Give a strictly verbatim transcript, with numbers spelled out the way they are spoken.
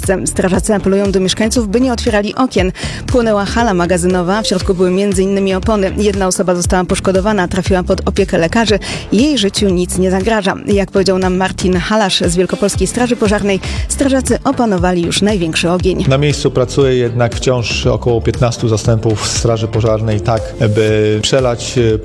Polsce. Strażacy apelują do mieszkańców, by nie otwierali okien. Płonęła hala magazynowa, w środku były między innymi opony. Jedna osoba została poszkodowana, trafiła pod opiekę lekarzy. Jej życiu nic nie zagraża. Jak powiedział nam Martin Halasz z Wielkopolskiej Straży Pożarnej, strażacy opanowali już największy ogień. Na miejscu pracuje jednak wciąż około piętnastu zastępów Straży Pożarnej, tak by przelać